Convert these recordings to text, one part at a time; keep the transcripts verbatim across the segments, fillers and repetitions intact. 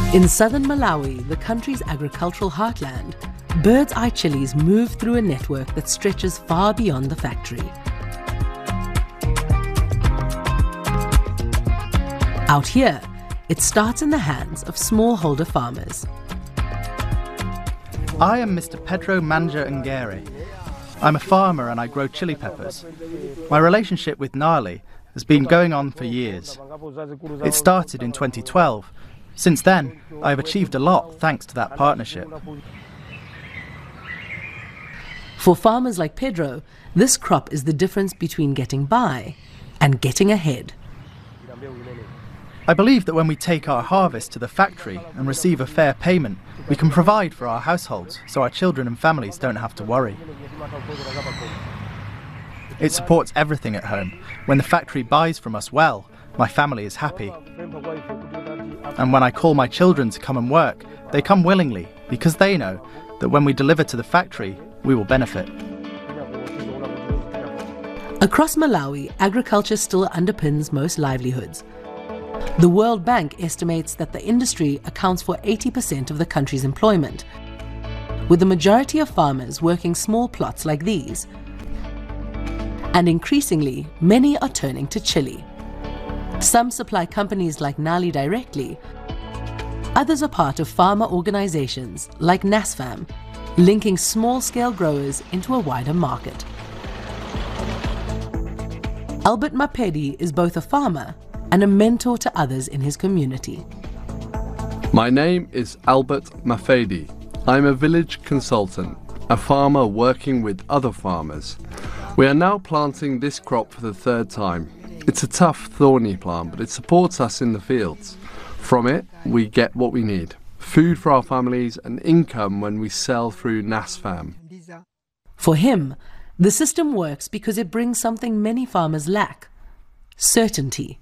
In southern Malawi, the country's agricultural heartland, Bird's Eye chilies move through a network that stretches far beyond the factory. Out here, it starts in the hands of smallholder farmers. I am Mister Pedro Manja Ngere. I'm a farmer and I grow chili peppers. My relationship with Nali has been going on for years. It started in twenty twelve. Since then, I have achieved a lot thanks to that partnership. For farmers like Pedro, this crop is the difference between getting by and getting ahead. I believe that when we take our harvest to the factory and receive a fair payment, we can provide for our households so our children and families don't have to worry. It supports everything at home. When the factory buys from us well, my family is happy. And when I call my children to come and work, they come willingly because they know that when we deliver to the factory, we will benefit. Across Malawi, agriculture still underpins most livelihoods. The World Bank estimates that the industry accounts for eighty percent of the country's employment, with the majority of farmers working small plots like these. And increasingly, many are turning to chili. Some supply companies like Nali directly. Others are part of farmer organizations like NASFAM, linking small-scale growers into a wider market. Albert Mapedi is both a farmer and a mentor to others in his community. My name is Albert Mafedi. I'm a village consultant, a farmer working with other farmers. We are now planting this crop for the third time. It's a tough, thorny plant, but it supports us in the fields. From it, we get what we need: food for our families and income when we sell through NASFAM. For him, the system works because it brings something many farmers lack: certainty.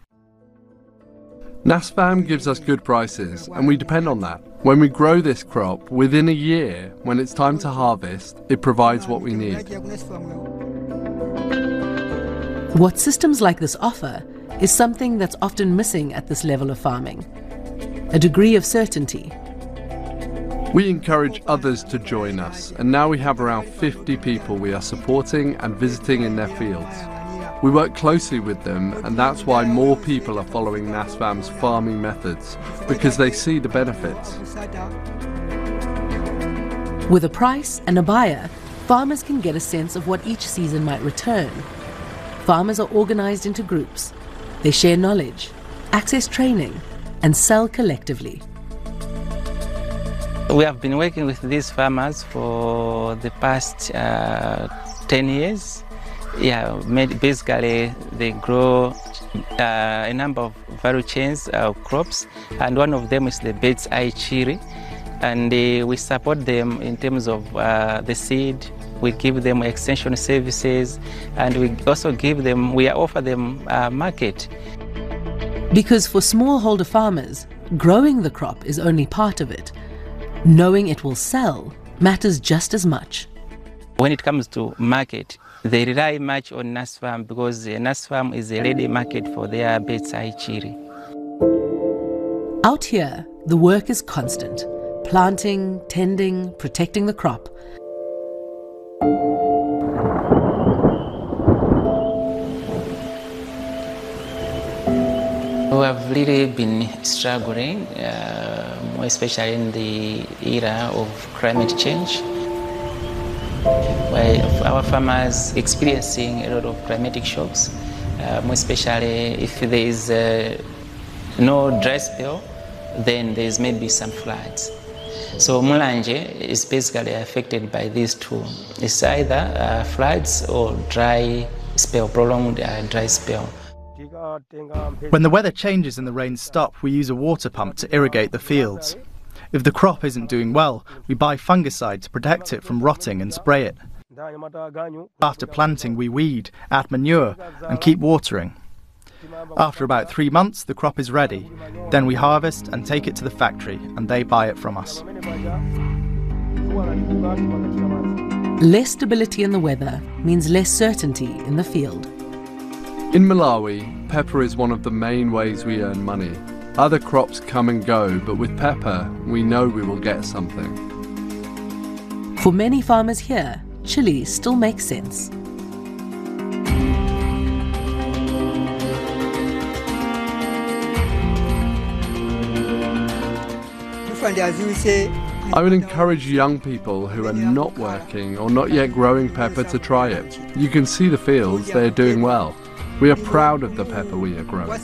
NASFAM gives us good prices, and we depend on that. When we grow this crop, within a year, when it's time to harvest, it provides what we need. What systems like this offer is something that's often missing at this level of farming: a degree of certainty. We encourage others to join us, and now we have around fifty people we are supporting and visiting in their fields. We work closely with them, and that's why more people are following NASFAM's farming methods, because they see the benefits. With a price and a buyer, farmers can get a sense of what each season might return. Farmers are organized into groups. They share knowledge, access training, and sell collectively. We have been working with these farmers for the past uh, ten years. Yeah, basically they grow uh, a number of value chains of crops, and one of them is the Bird's Eye chili. And uh, we support them in terms of uh, the seed. We give them extension services, and we also give them, we offer them a market. Because for smallholder farmers, growing the crop is only part of it. Knowing it will sell matters just as much. When it comes to market, they rely much on NASFAM because NASFAM is a ready market for their Bird's Eye chili. Out here, the work is constant: planting, tending, protecting the crop. We have really been struggling, uh, more especially in the era of climate change, where our farmers experiencing a lot of climatic shocks, uh, more especially if there is uh, no dry spell, then there is maybe some floods. So Mulanje is basically affected by these two. It's either uh, floods or dry spell, prolonged uh, dry spell. When the weather changes and the rains stop, we use a water pump to irrigate the fields. If the crop isn't doing well, we buy fungicide to protect it from rotting and spray it. After planting, we weed, add manure, and keep watering. After about three months, the crop is ready. Then we harvest and take it to the factory, and they buy it from us. Less stability in the weather means less certainty in the field. In Malawi, pepper is one of the main ways we earn money. Other crops come and go, but with pepper, we know we will get something. For many farmers here, chili still makes sense. I would encourage young people who are not working or not yet growing pepper to try it. You can see the fields, they are doing well. We are proud of the pepper we are growing.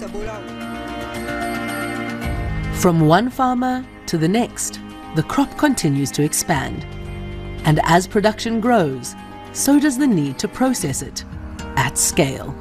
From one farmer to the next, the crop continues to expand. And as production grows, so does the need to process it at scale.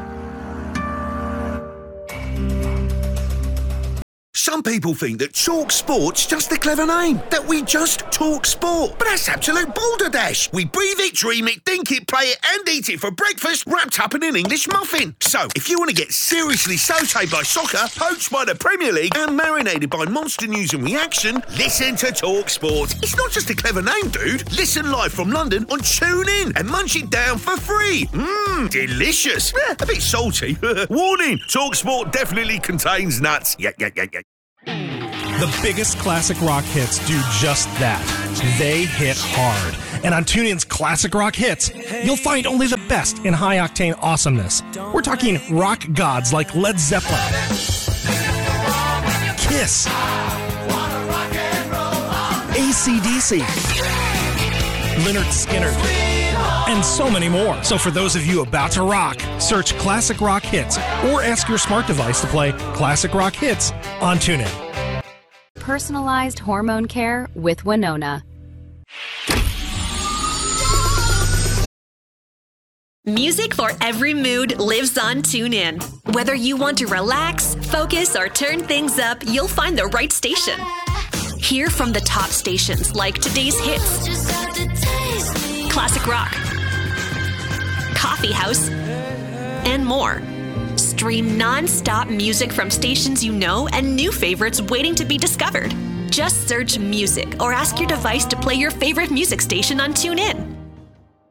Some people think that Talk Sport's just a clever name, that we just talk sport. But that's absolute balderdash. We breathe it, dream it, think it, play it and eat it for breakfast wrapped up in an English muffin. So, if you want to get seriously sautéed by soccer, poached by the Premier League and marinated by monster news and reaction, listen to Talk Sport. It's not just a clever name, dude. Listen live from London on TuneIn and munch it down for free. Mmm, delicious. Eh, a bit salty. Warning, Talk Sport definitely contains nuts. Yeah, yeah, yeah, yeah. The biggest classic rock hits do just that. They hit hard. And on TuneIn's Classic Rock Hits, you'll find only the best in high-octane awesomeness. We're talking rock gods like Led Zeppelin, Kiss, A C D C, Lynyrd Skynyrd, and so many more. So for those of you about to rock, search Classic Rock Hits or ask your smart device to play Classic Rock Hits on TuneIn. Personalized hormone care with Winona. Music for every mood lives on TuneIn. Whether you want to relax, focus, or turn things up, you'll find the right station. Hear from the top stations like Today's Hits, Classic Rock, Coffee House, and more. Stream non-stop music from stations you know and new favorites waiting to be discovered. Just search music or ask your device to play your favorite music station on TuneIn.